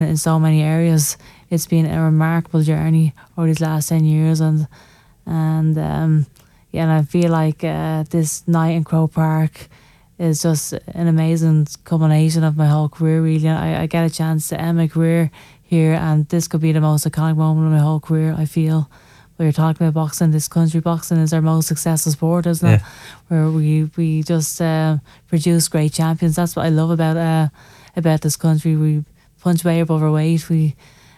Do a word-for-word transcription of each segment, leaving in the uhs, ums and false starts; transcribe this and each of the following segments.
in so many areas. It's been a remarkable journey over these last ten years, and and um, yeah, and I feel like uh, this night in Croke Park is just an amazing culmination of my whole career. Really, I, I get a chance to end my career here, and this could be the most iconic moment of my whole career, I feel. When you're talking about boxing, this country, boxing is our most successful sport, isn't it? Yeah. Where we we just uh, produce great champions. That's what I love about uh, about this country. We punch way above our weight. We,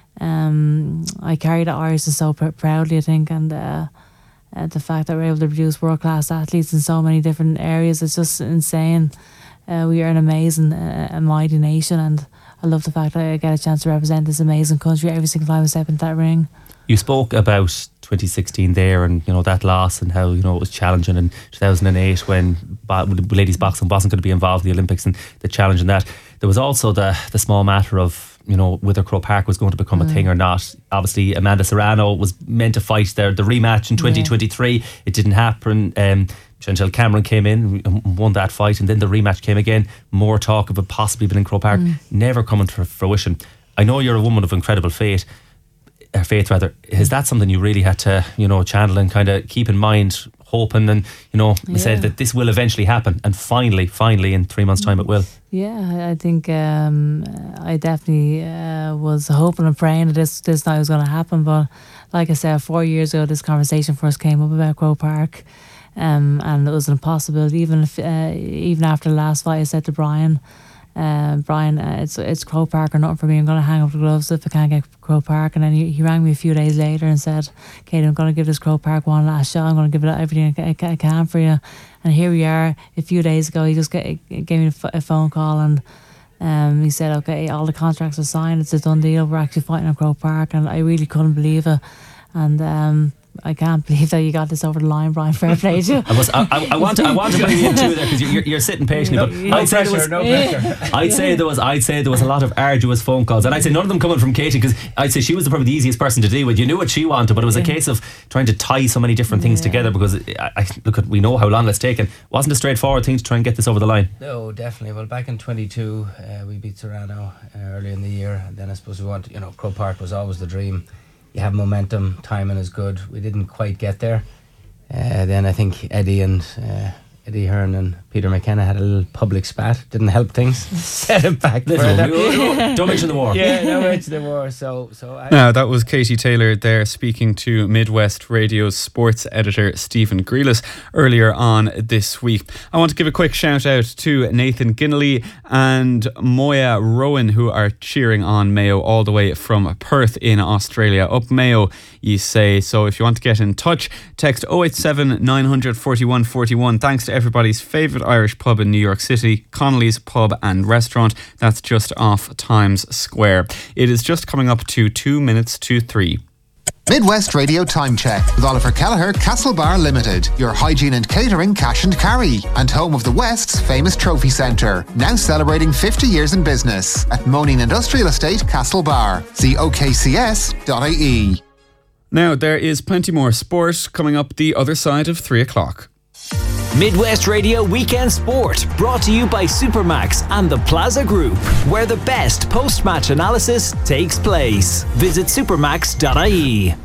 um, I carry the Irish so pr- proudly, I think, and uh, uh, the fact that we're able to produce world class athletes in so many different areas, it's just insane. Uh, we are an amazing, uh, a mighty nation, and I love the fact that I get a chance to represent this amazing country every single time I step into that ring. You spoke about twenty sixteen there, and you know that loss, and how you know it was challenging in two thousand eight when bo- ladies boxing wasn't going to be involved in the Olympics, and the challenge in that. There was also the the small matter of you know whether Croke Park was going to become mm. a thing or not. Obviously, Amanda Serrano was meant to fight their the rematch in twenty twenty-three. Yeah. It didn't happen. Um, Chantal Cameron came in and won that fight, and then the rematch came again. More talk of it possibly being in Croke Park, mm. never coming to fruition. I know you're a woman of incredible faith. Her faith rather, is that something you really had to you know channel and kind of keep in mind, hoping and you know yeah. said that this will eventually happen, and finally finally in three months time it will? Yeah, I think um, I definitely uh, was hoping and praying that this this night was going to happen, but like I said, four years ago this conversation first came up about Croke Park, um, and it was an impossibility. Even if uh, even after the last fight, I said to Brian, Uh, Brian, uh, it's it's Croke Park or nothing for me. I'm going to hang up the gloves if I can't get Croke Park. And then he, he rang me a few days later and said, Kate, I'm going to give this Croke Park one last shot. I'm going to give it everything I, I, I can for you. And here we are. A few days ago, he just get, gave me a, f- a phone call, and um, he said, okay, all the contracts are signed. It's a done deal. We're actually fighting at Croke Park. And I really couldn't believe it. And um, I can't believe that you got this over the line, Brian. Fair play to you. I, was, I, I, I want to, I want to bring you into it there because you're, you're sitting patiently. No, but no I'd say pressure, there was, no pressure. I'd say there was, I'd say there was a lot of arduous phone calls, and I'd say none of them coming from Katie, because I'd say she was probably the easiest person to deal with. You knew what she wanted, but it was yeah. a case of trying to tie so many different things yeah. together. Because I, I look at, we know how long it's taken. It wasn't a straightforward thing to try and get this over the line. No, definitely. Well, back in twenty-two, uh, we beat Serrano uh, early in the year, and then I suppose we wanted, you know, Croke Park was always the dream. You have momentum, timing is good. We didn't quite get there. Uh, then I think Eddie and uh, Eddie Hearn and Peter McKenna had a little public spat. Didn't help things. Set it back further. Don't mention the war. Yeah, don't mention the war. So, so I now that was Katie Taylor there speaking to Midwest Radio's sports editor Stephen Grealis earlier on this week. I want to give a quick shout out to Nathan Ginnelly and Moya Rowan, who are cheering on Mayo all the way from Perth in Australia. Up Mayo, you say. So if you want to get in touch, text oh eight seven nine hundred forty-one forty-one. Thanks to everybody's favourite Irish pub in New York City, Connolly's Pub and Restaurant. That's just off Times Square. It is just coming up to two minutes to three. Midwest Radio Time Check with Oliver Kelleher, Castlebar Limited, your hygiene and catering cash and carry, and home of the West's famous trophy centre, now celebrating fifty years in business at Moaning Industrial Estate, Castlebar. See O K C S dot I E. Now there is plenty more sport coming up the other side of three o'clock. Midwest Radio Weekend Sport, brought to you by Supermax and the Plaza Group, where the best post-match analysis takes place. Visit supermax dot I E.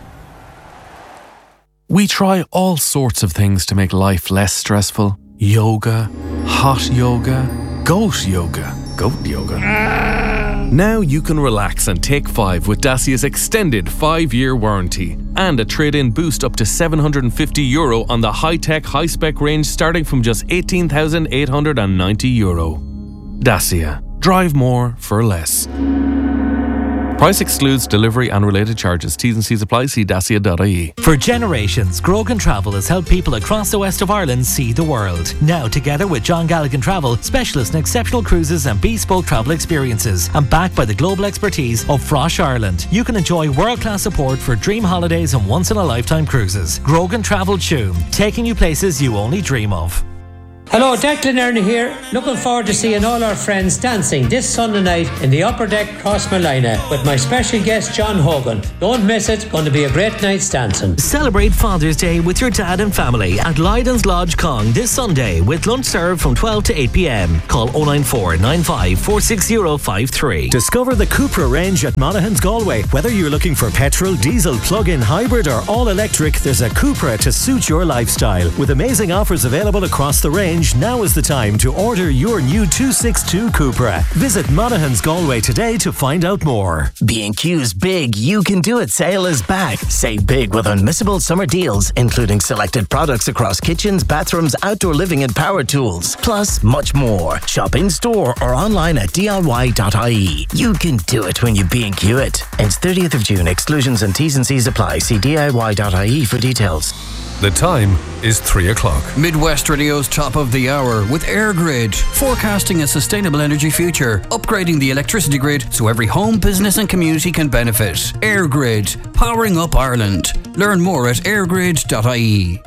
We try all sorts of things to make life less stressful. Yoga, hot yoga, goat yoga, goat yoga. Now you can relax and take five with Dacia's extended five-year warranty and a trade-in boost up to seven hundred fifty euro on the high-tech, high-spec range starting from just eighteen thousand eight hundred ninety euro. Dacia. Drive more for less. Price excludes delivery and related charges. T's and C's apply. See dacia dot I E. For generations, Grogan Travel has helped people across the west of Ireland see the world. Now, together with John Galligan Travel, specialists in exceptional cruises and bespoke travel experiences, and backed by the global expertise of Frosh Ireland, you can enjoy world-class support for dream holidays and once-in-a-lifetime cruises. Grogan Travel Tuam, taking you places you only dream of. Hello, Declan Ernie here. Looking forward to seeing all our friends dancing this Sunday night in the Upper Deck Crossmolina with my special guest John Hogan. Don't miss it, going to be a great night's dancing. Celebrate Father's Day with your dad and family at Lydon's Lodge Cong this Sunday with lunch served from twelve to eight p.m. Call oh nine four nine five four six zero five three. Discover the Cupra range at Monaghan's Galway. Whether you're looking for petrol, diesel, plug-in, hybrid or all-electric, there's a Cupra to suit your lifestyle. With amazing offers available across the range, now is the time to order your new two sixty-two Cupra. Visit Monaghan's Galway today to find out more. B and Q's Big You Can Do It sale is back. Save big with unmissable summer deals, including selected products across kitchens, bathrooms, outdoor living and power tools. Plus, much more. Shop in store or online at D I Y dot I E. You can do it when you B and Q it. Ends thirtieth of June. Exclusions and T's and C's apply. See D I Y dot I E for details. The time is three o'clock. Midwest Radio's top of the hour with AirGrid, forecasting a sustainable energy future, upgrading the electricity grid so every home, business and community can benefit. AirGrid, powering up Ireland. Learn more at airgrid dot I E.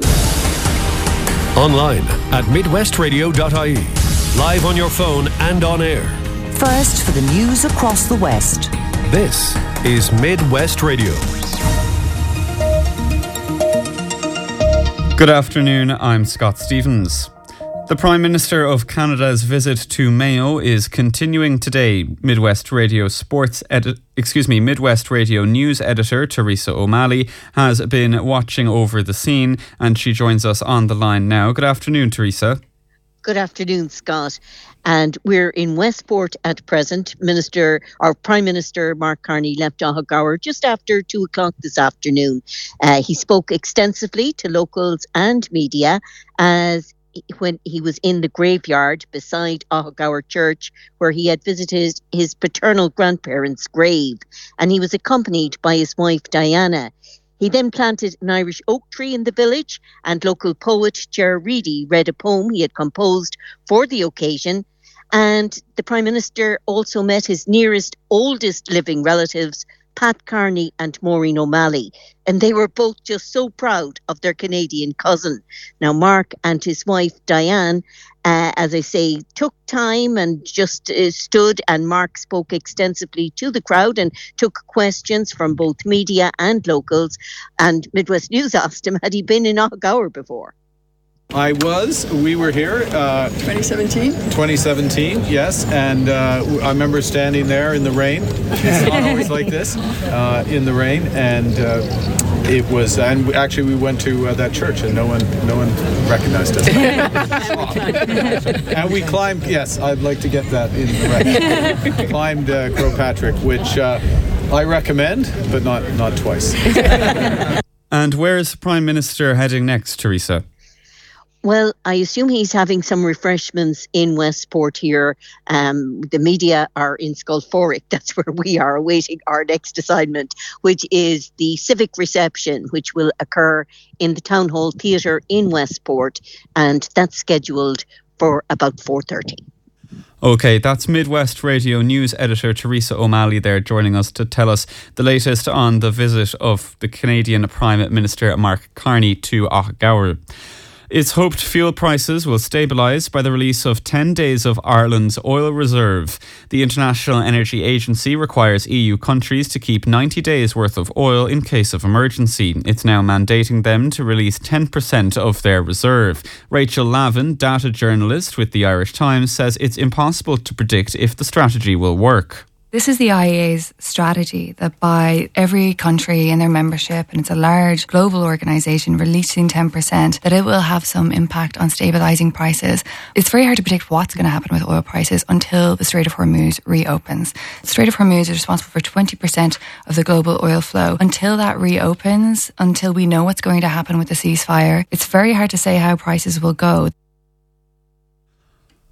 Online at midwest radio dot I E. Live on your phone and on air. First for the news across the West. This is Midwest Radio. Good afternoon, I'm Scott Stevens. The Prime Minister of Canada's visit to Mayo is continuing today. Midwest Radio sports edit, excuse me, Midwest Radio news editor Teresa O'Malley has been watching over the scene and she joins us on the line now. Good afternoon, Teresa. Good afternoon, Scott. And we're in Westport at present. Minister, our Prime Minister Mark Carney left Ahagower just after two o'clock this afternoon. Uh, he spoke extensively to locals and media as when he was in the graveyard beside Ahagower Church, where he had visited his paternal grandparents' grave, and he was accompanied by his wife Diana. He then planted an Irish oak tree in the village, and local poet Ger Reedy read a poem he had composed for the occasion. And the Prime Minister also met his nearest, oldest living relatives, Pat Carney and Maureen O'Malley. And they were both just so proud of their Canadian cousin. Now, Mark and his wife, Diane, uh, as I say, took time and just uh, stood, and Mark spoke extensively to the crowd and took questions from both media and locals. And Midwest News asked him, had he been in Ahagower before? I was. We were here. Uh, twenty seventeen? twenty seventeen, yes. And uh, I remember standing there in the rain. It's not always like this, uh, in the rain. And uh, it was, and actually we went to uh, that church and no one no one recognized us. And we climbed, yes, I'd like to get that in the record. Climbed uh, Croagh Patrick, which uh, I recommend, but not, not twice. And where is the Prime Minister heading next, Teresa? Well, I assume he's having some refreshments in Westport here. Um, the media are in Sculforic. That's where we are awaiting our next assignment, which is the civic reception, which will occur in the Town Hall Theatre in Westport. And that's scheduled for about four thirty. OK, that's Midwest Radio news editor Teresa O'Malley there joining us to tell us the latest on the visit of the Canadian Prime Minister Mark Carney to Ahagower. It's hoped fuel prices will stabilise by the release of ten days of Ireland's oil reserve. The International Energy Agency requires E U countries to keep ninety days worth of oil in case of emergency. It's now mandating them to release ten percent of their reserve. Rachel Lavin, data journalist with the Irish Times, says it's impossible to predict if the strategy will work. This is the I E A's strategy that by every country in their membership, and it's a large global organisation releasing ten percent, that it will have some impact on stabilising prices. It's very hard to predict what's going to happen with oil prices until the Strait of Hormuz reopens. The Strait of Hormuz is responsible for twenty percent of the global oil flow. Until that reopens, until we know what's going to happen with the ceasefire, it's very hard to say how prices will go.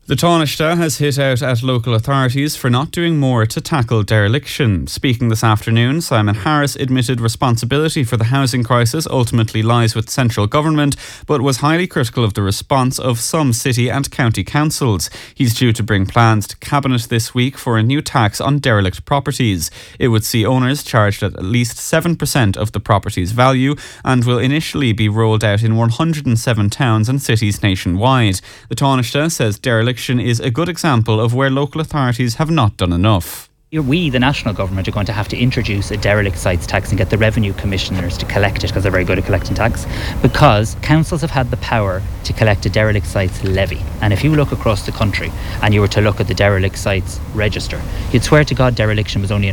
The Taoiseach has hit out at local authorities for not doing more to tackle dereliction. Speaking this afternoon, Simon Harris admitted responsibility for the housing crisis ultimately lies with central government, but was highly critical of the response of some city and county councils. He's due to bring plans to Cabinet this week for a new tax on derelict properties. It would see owners charged at at least seven percent of the property's value and will initially be rolled out in one hundred seven towns and cities nationwide. The Taoiseach says dereliction is a good example of where local authorities have not done enough. We, the national government, are going to have to introduce a derelict sites tax and get the revenue commissioners to collect it, because they're very good at collecting tax, because councils have had the power to collect a derelict sites levy. And if you look across the country and you were to look at the derelict sites register, you'd swear to God dereliction was only in